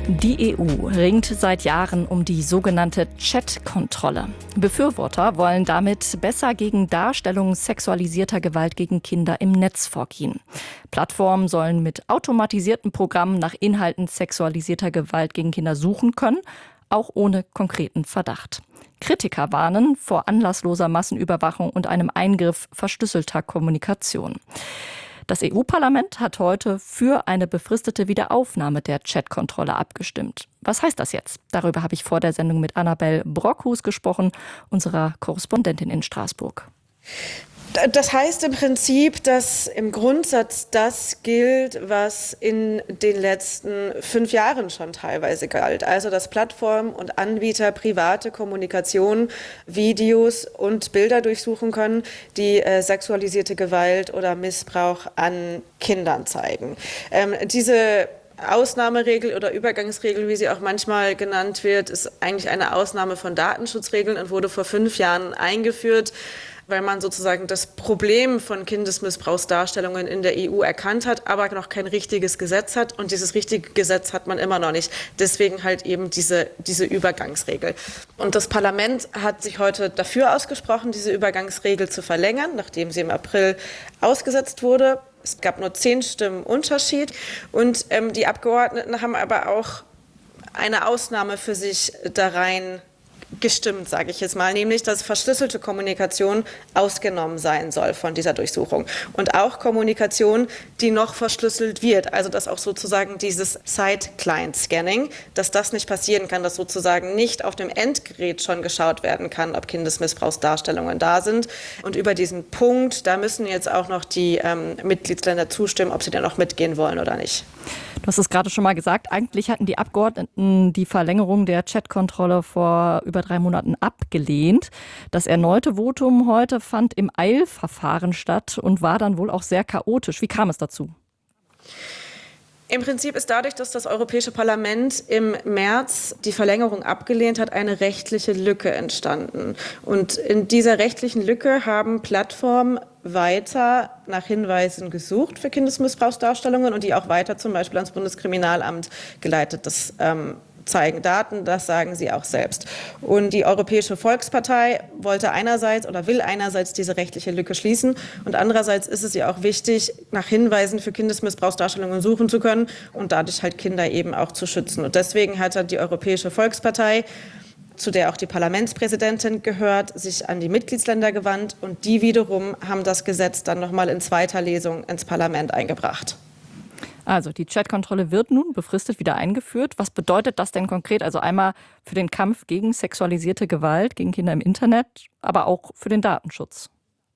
Die EU ringt seit Jahren um die sogenannte Chat-Kontrolle. Befürworter wollen damit besser gegen Darstellungen sexualisierter Gewalt gegen Kinder im Netz vorgehen. Plattformen sollen mit automatisierten Programmen nach Inhalten sexualisierter Gewalt gegen Kinder suchen können, auch ohne konkreten Verdacht. Kritiker warnen vor anlassloser Massenüberwachung und einem Eingriff verschlüsselter Kommunikation. Das EU-Parlament hat heute für eine befristete Wiederaufnahme der Chat-Kontrolle abgestimmt. Was heißt das jetzt? Darüber habe ich vor der Sendung mit Annabel Brockhus gesprochen, unserer Korrespondentin in Straßburg. Das heißt im Prinzip, dass im Grundsatz das gilt, was in den letzten 5 Jahren schon teilweise galt. Also dass Plattformen und Anbieter private Kommunikation, Videos und Bilder durchsuchen können, die sexualisierte Gewalt oder Missbrauch an Kindern zeigen. Diese Ausnahmeregel oder Übergangsregel, wie sie auch manchmal genannt wird, ist eigentlich eine Ausnahme von Datenschutzregeln und wurde vor 5 Jahren eingeführt, weil man sozusagen das Problem von Kindesmissbrauchsdarstellungen in der EU erkannt hat, aber noch kein richtiges Gesetz hat. Und dieses richtige Gesetz hat man immer noch nicht. Deswegen halt eben diese Übergangsregel. Und das Parlament hat sich heute dafür ausgesprochen, diese Übergangsregel zu verlängern, nachdem sie im April ausgesetzt wurde. Es gab nur 10 Stimmen Unterschied. Und die Abgeordneten haben aber auch eine Ausnahme für sich da rein gestimmt, sage ich jetzt mal, nämlich, dass verschlüsselte Kommunikation ausgenommen sein soll von dieser Durchsuchung. Und auch Kommunikation, die noch verschlüsselt wird, also dass auch sozusagen dieses Side-Client-Scanning, dass das nicht passieren kann, dass sozusagen nicht auf dem Endgerät schon geschaut werden kann, ob Kindesmissbrauchsdarstellungen da sind. Und über diesen Punkt, da müssen jetzt auch noch die Mitgliedsländer zustimmen, ob sie denn auch mitgehen wollen oder nicht. Du hast es gerade schon mal gesagt, eigentlich hatten die Abgeordneten die Verlängerung der Chat-Kontrolle vor über 3 Monaten abgelehnt. Das erneute Votum heute fand im Eilverfahren statt und war dann wohl auch sehr chaotisch. Wie kam es dazu? Im Prinzip ist dadurch, dass das Europäische Parlament im März die Verlängerung abgelehnt hat, eine rechtliche Lücke entstanden. Und in dieser rechtlichen Lücke haben Plattformen weiter nach Hinweisen gesucht für Kindesmissbrauchsdarstellungen und die auch weiter zum Beispiel ans Bundeskriminalamt geleitet. Das zeigen Daten, das sagen sie auch selbst. Und die Europäische Volkspartei wollte einerseits oder will einerseits diese rechtliche Lücke schließen und andererseits ist es ja auch wichtig, nach Hinweisen für Kindesmissbrauchsdarstellungen suchen zu können und dadurch halt Kinder eben auch zu schützen. Und deswegen hat dann die Europäische Volkspartei, zu der auch die Parlamentspräsidentin gehört, sich an die Mitgliedsländer gewandt und die wiederum haben das Gesetz dann nochmal in 2. Lesung ins Parlament eingebracht. Also die Chat-Kontrolle wird nun befristet wieder eingeführt. Was bedeutet das denn konkret? Also einmal für den Kampf gegen sexualisierte Gewalt gegen Kinder im Internet, aber auch für den Datenschutz.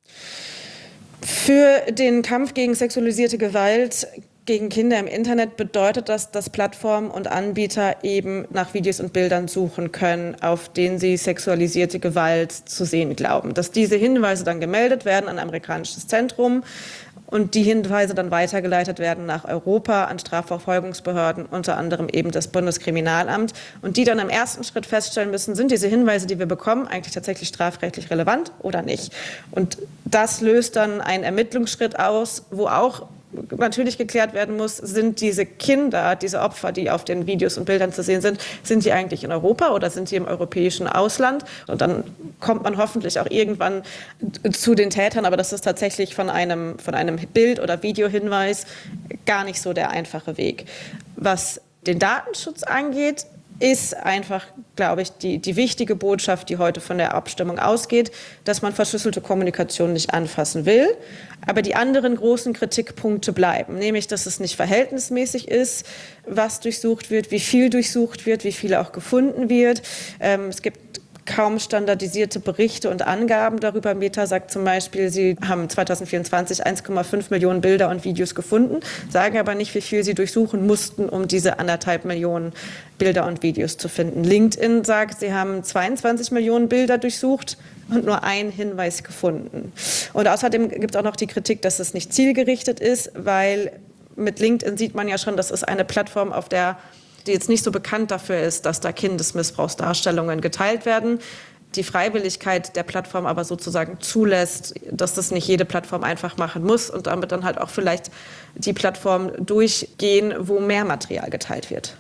Für den Kampf gegen sexualisierte Gewalt gegen Kinder im Internet bedeutet das, dass Plattformen und Anbieter eben nach Videos und Bildern suchen können, auf denen sie sexualisierte Gewalt zu sehen glauben. Dass diese Hinweise dann gemeldet werden an ein amerikanisches Zentrum und die Hinweise dann weitergeleitet werden nach Europa an Strafverfolgungsbehörden, unter anderem eben das Bundeskriminalamt. Und die dann im ersten Schritt feststellen müssen, sind diese Hinweise, die wir bekommen, eigentlich tatsächlich strafrechtlich relevant oder nicht. Und das löst dann einen Ermittlungsschritt aus, wo auch natürlich geklärt werden muss, sind diese Kinder, diese Opfer, die auf den Videos und Bildern zu sehen sind die eigentlich in Europa oder sind die im europäischen Ausland? Und dann kommt man hoffentlich auch irgendwann zu den Tätern, aber das ist tatsächlich von einem Bild- oder Videohinweis gar nicht so der einfache Weg. Was den Datenschutz angeht, ist einfach, glaube ich, die wichtige Botschaft, die heute von der Abstimmung ausgeht, dass man verschlüsselte Kommunikation nicht anfassen will. Aber die anderen großen Kritikpunkte bleiben, nämlich, dass es nicht verhältnismäßig ist, was durchsucht wird, wie viel durchsucht wird, wie viel auch gefunden wird. Es gibt kaum standardisierte Berichte und Angaben darüber. Meta sagt zum Beispiel, sie haben 2024 1,5 Millionen Bilder und Videos gefunden, sagen aber nicht, wie viel sie durchsuchen mussten, um diese 1,5 Millionen Bilder und Videos zu finden. LinkedIn sagt, sie haben 22 Millionen Bilder durchsucht und nur einen Hinweis gefunden. Und außerdem gibt es auch noch die Kritik, dass es nicht zielgerichtet ist, weil mit LinkedIn sieht man ja schon, das ist eine Plattform, auf der die jetzt nicht so bekannt dafür ist, dass da Kindesmissbrauchsdarstellungen geteilt werden. Die Freiwilligkeit der Plattform aber sozusagen zulässt, dass das nicht jede Plattform einfach machen muss und damit dann halt auch vielleicht die Plattformen durchgehen, wo mehr Material geteilt wird.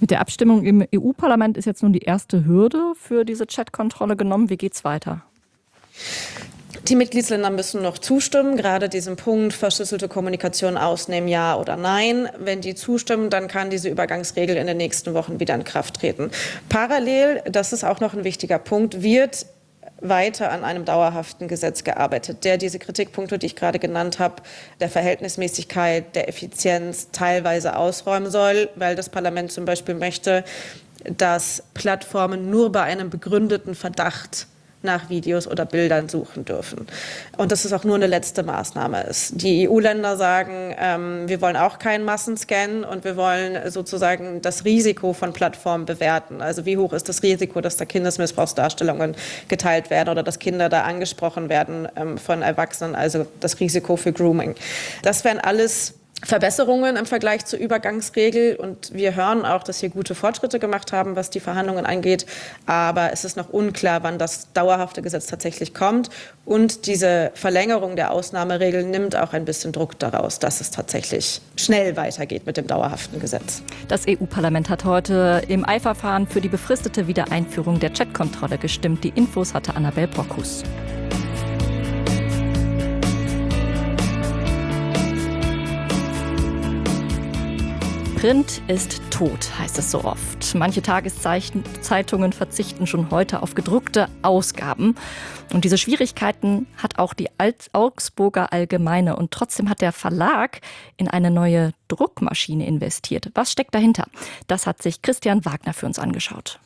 Mit der Abstimmung im EU-Parlament ist jetzt nun die erste Hürde für diese Chatkontrolle genommen. Wie geht's weiter? Die Mitgliedsländer müssen noch zustimmen, gerade diesem Punkt verschlüsselte Kommunikation ausnehmen, ja oder nein. Wenn die zustimmen, dann kann diese Übergangsregel in den nächsten Wochen wieder in Kraft treten. Parallel, das ist auch noch ein wichtiger Punkt, wird weiter an einem dauerhaften Gesetz gearbeitet, der diese Kritikpunkte, die ich gerade genannt habe, der Verhältnismäßigkeit, der Effizienz teilweise ausräumen soll, weil das Parlament zum Beispiel möchte, dass Plattformen nur bei einem begründeten Verdacht nach Videos oder Bildern suchen dürfen. Und das ist auch nur eine letzte Maßnahme. Die EU-Länder sagen, wir wollen auch keinen Massenscan und wir wollen sozusagen das Risiko von Plattformen bewerten. Also wie hoch ist das Risiko, dass da Kindesmissbrauchsdarstellungen geteilt werden oder dass Kinder da angesprochen werden von Erwachsenen, also das Risiko für Grooming. Das wären alles Verbesserungen im Vergleich zur Übergangsregel und wir hören auch, dass hier gute Fortschritte gemacht haben, was die Verhandlungen angeht, aber es ist noch unklar, wann das dauerhafte Gesetz tatsächlich kommt und diese Verlängerung der Ausnahmeregel nimmt auch ein bisschen Druck daraus, dass es tatsächlich schnell weitergeht mit dem dauerhaften Gesetz. Das EU-Parlament hat heute im Eilverfahren für die befristete Wiedereinführung der Chatkontrolle gestimmt. Die Infos hatte Annabel Brockhus. Print ist tot, heißt es so oft. Manche Tageszeitungen verzichten schon heute auf gedruckte Ausgaben. Und diese Schwierigkeiten hat auch die Augsburger Allgemeine. Und trotzdem hat der Verlag in eine neue Druckmaschine investiert. Was steckt dahinter? Das hat sich Christian Wagner für uns angeschaut.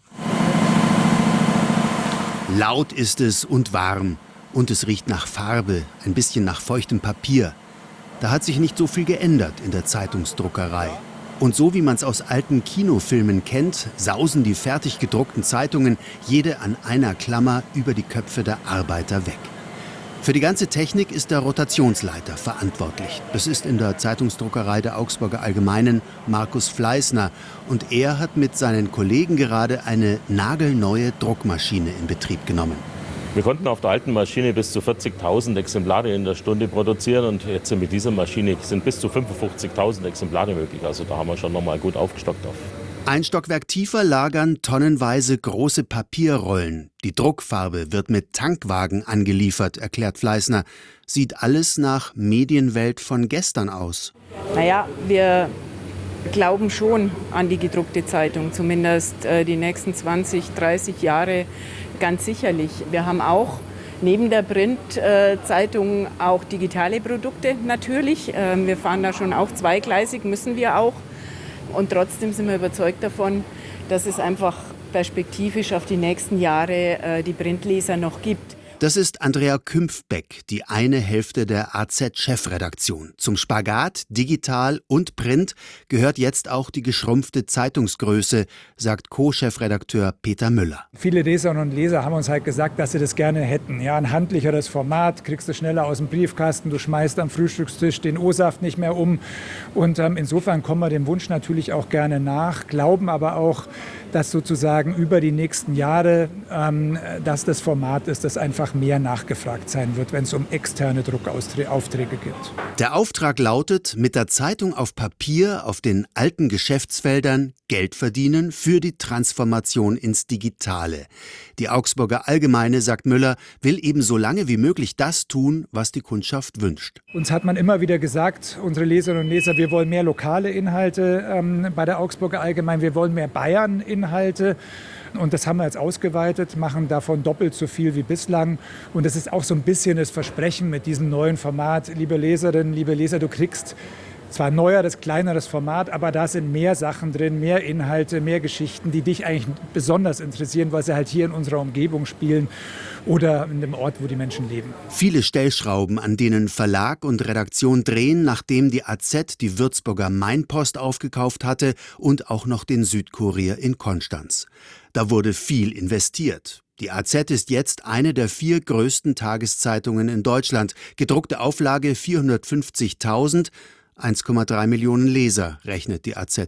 Laut ist es und warm. Und es riecht nach Farbe, ein bisschen nach feuchtem Papier. Da hat sich nicht so viel geändert in der Zeitungsdruckerei. Und so wie man es aus alten Kinofilmen kennt, sausen die fertig gedruckten Zeitungen jede an einer Klammer über die Köpfe der Arbeiter weg. Für die ganze Technik ist der Rotationsleiter verantwortlich. Das ist in der Zeitungsdruckerei der Augsburger Allgemeinen Markus Fleißner. Und er hat mit seinen Kollegen gerade eine nagelneue Druckmaschine in Betrieb genommen. Wir konnten auf der alten Maschine bis zu 40.000 Exemplare in der Stunde produzieren und jetzt mit dieser Maschine sind bis zu 55.000 Exemplare möglich. Also da haben wir schon nochmal gut aufgestockt. Ein Stockwerk tiefer lagern tonnenweise große Papierrollen. Die Druckfarbe wird mit Tankwagen angeliefert, erklärt Fleißner. Sieht alles nach Medienwelt von gestern aus. Naja, wir glauben schon an die gedruckte Zeitung, zumindest die nächsten 20, 30 Jahre. Ganz sicherlich. Wir haben auch neben der Printzeitung auch digitale Produkte natürlich. Wir fahren da schon auch zweigleisig, müssen wir auch. Und trotzdem sind wir überzeugt davon, dass es einfach perspektivisch auf die nächsten Jahre die Printleser noch gibt. Das ist Andrea Kümpfbeck, die eine Hälfte der AZ-Chefredaktion. Zum Spagat, digital und Print gehört jetzt auch die geschrumpfte Zeitungsgröße, sagt Co-Chefredakteur Peter Müller. Viele Leserinnen und Leser haben uns halt gesagt, dass sie das gerne hätten. Ja, ein handlicheres Format, kriegst du schneller aus dem Briefkasten, du schmeißt am Frühstückstisch den O-Saft nicht mehr um. Und insofern kommen wir dem Wunsch natürlich auch gerne nach, glauben aber auch, dass sozusagen über die nächsten Jahre dass das Format ist, das einfach mehr nachgefragt sein wird, wenn es um externe Druckaufträge geht. Der Auftrag lautet, mit der Zeitung auf Papier auf den alten Geschäftsfeldern Geld verdienen für die Transformation ins Digitale. Die Augsburger Allgemeine, sagt Müller, will eben so lange wie möglich das tun, was die Kundschaft wünscht. Uns hat man immer wieder gesagt, unsere Leserinnen und Leser, wir wollen mehr lokale Inhalte bei der Augsburger Allgemeine, wir wollen mehr Bayern-Inhalte. Und das haben wir jetzt ausgeweitet, machen davon doppelt so viel wie bislang. Und das ist auch so ein bisschen das Versprechen mit diesem neuen Format. Liebe Leserinnen, liebe Leser, du kriegst zwar ein neueres, kleineres Format, aber da sind mehr Sachen drin, mehr Inhalte, mehr Geschichten, die dich eigentlich besonders interessieren, weil sie halt hier in unserer Umgebung spielen oder in dem Ort, wo die Menschen leben. Viele Stellschrauben, an denen Verlag und Redaktion drehen, nachdem die AZ die Würzburger Mainpost aufgekauft hatte und auch noch den Südkurier in Konstanz. Da wurde viel investiert. Die AZ ist jetzt eine der 4 größten Tageszeitungen in Deutschland. Gedruckte Auflage 450.000, 1,3 Millionen Leser, rechnet die AZ vor.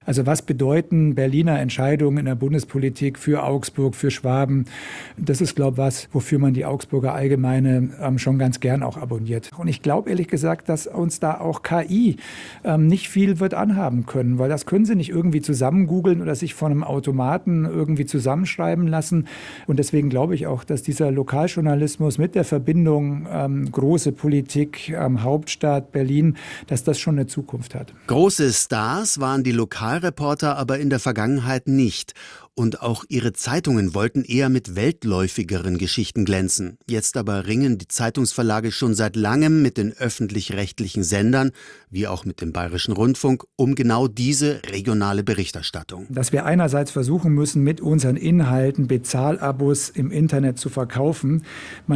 Also was bedeuten Berliner Entscheidungen in der Bundespolitik für Augsburg, für Schwaben? Das ist, glaube ich, was, wofür man die Augsburger Allgemeine schon ganz gern auch abonniert. Und ich glaube ehrlich gesagt, dass uns da auch KI nicht viel wird anhaben können, weil das können sie nicht irgendwie zusammen googeln oder sich von einem Automaten irgendwie zusammenschreiben lassen. Und deswegen glaube ich auch, dass dieser Lokaljournalismus mit der Verbindung große Politik, Hauptstadt Berlin, dass das schon eine Zukunft hat. Große Stars waren die Lokalreporter aber in der Vergangenheit nicht. Und auch ihre Zeitungen wollten eher mit weltläufigeren Geschichten glänzen. Jetzt aber ringen die Zeitungsverlage schon seit langem mit den öffentlich-rechtlichen Sendern, wie auch mit dem Bayerischen Rundfunk, um genau diese regionale Berichterstattung. Dass wir einerseits versuchen müssen, mit unseren Inhalten Bezahlabos im Internet zu verkaufen.